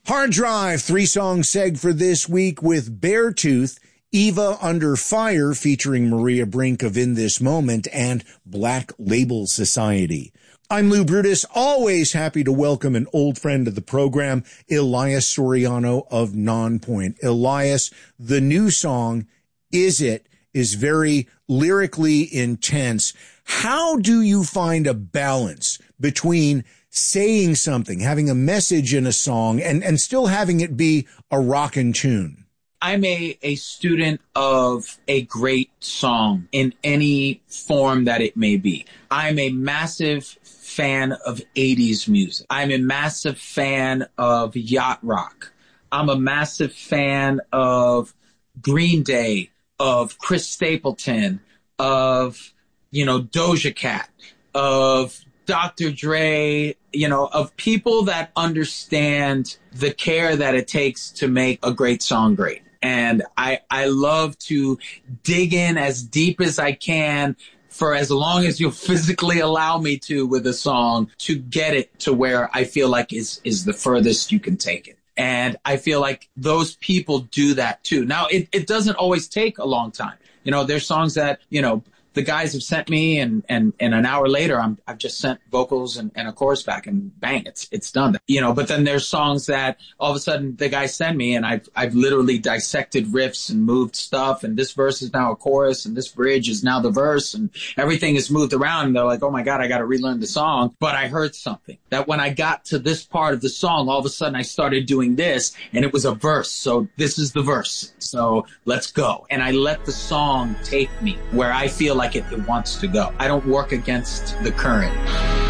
Hard Drive, 3-song seg for this week with Beartooth, Eva Under Fire featuring Maria Brink of In This Moment, and Black Label Society. I'm Lou Brutus, always happy to welcome an old friend of the program, Elias Soriano of Nonpoint. Elias, the new song, Is It, is very lyrically intense. How do you find a balance between saying something, having a message in a song, and still having it be a rockin' tune? I'm a student of a great song in any form that it may be. I'm a massive fan of 80s music. I'm a massive fan of yacht rock. I'm a massive fan of Green Day, of Chris Stapleton, of, Doja Cat, of Dr. Dre, of people that understand the care that it takes to make a great song great. And I love to dig in as deep as I can for as long as you'll physically allow me to with a song to get it to where I feel like is the furthest you can take it. And I feel like those people do that too. Now, it doesn't always take a long time. There's songs that, the guys have sent me and an hour later, I've just sent vocals and a chorus back and bang, it's done. But then there's songs that all of a sudden the guys send me and I've literally dissected riffs and moved stuff. And this verse is now a chorus and this bridge is now the verse and everything is moved around. And they're like, oh my God, I got to relearn the song. But I heard something that when I got to this part of the song, all of a sudden I started doing this and it was a verse. So this is the verse. So let's go. And I let the song take me where I feel like it wants to go. I don't work against the current.